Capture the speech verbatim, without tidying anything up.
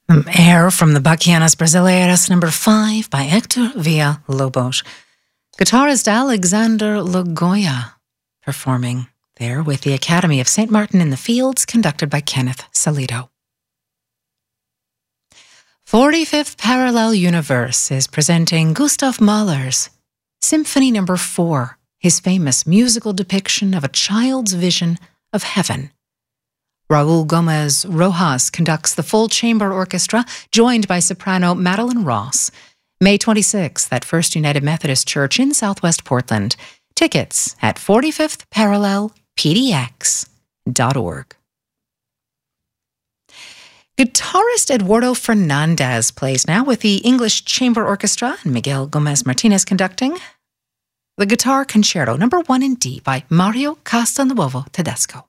Um, Air from the Bachianas Brasileiras, number five by Hector Villa-Lobos. Guitarist Alexander Lagoya performing there with the Academy of Saint Martin in the Fields, conducted by Kenneth Salito. forty-fifth Parallel Universe is presenting Gustav Mahler's Symphony Number four, his famous musical depiction of a child's vision of heaven. Raul Gomez Rojas conducts the full chamber orchestra, joined by soprano Madeline Ross. May twenty-sixth at First United Methodist Church in Southwest Portland. Tickets at forty-fifth parallel p d x dot org. Guitarist Eduardo Fernandez plays now with the English Chamber Orchestra and Miguel Gomez Martinez conducting the Guitar Concerto Number one in D by Mario Castelnuovo Tedesco.